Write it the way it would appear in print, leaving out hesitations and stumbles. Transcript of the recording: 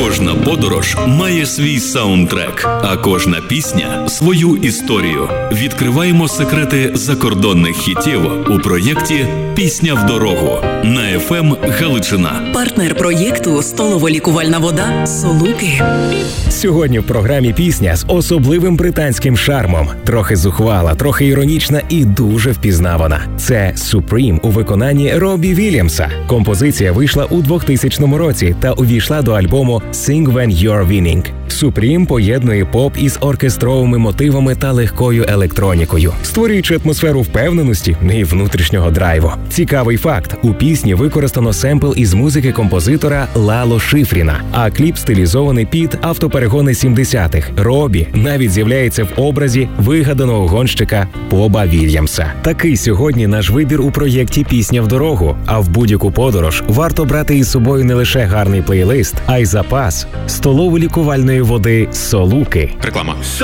Кожна подорож має свій саундтрек, а кожна пісня – свою історію. Відкриваємо секрети закордонних хітів у проєкті «Пісня в дорогу» на FM Галичина. Партнер проєкту «Столово-лікувальна вода Солуки». Сьогодні в програмі пісня з особливим британським шармом. Трохи зухвала, трохи іронічна і дуже впізнавана. Це «Supreme» у виконанні Робі Вільямса. Композиція вийшла у 2000 році та увійшла до альбому «Sing When You're Winning». «Supreme» поєднує поп із оркестровими мотивами та легкою електронікою, створюючи атмосферу впевненості і внутрішнього драйву. Цікавий факт – у пісні використано семпл із музики композитора Лало Шифріна, а кліп стилізований під автоперегони 70-х. Робі навіть з'являється в образі вигаданого гонщика Боба Вільямса. Такий сьогодні наш вибір у проєкті «Пісня в дорогу», а в будь-яку подорож варто брати із собою не лише гарний плейлист, а й запас столово-лікувальної води Солуки. Реклама.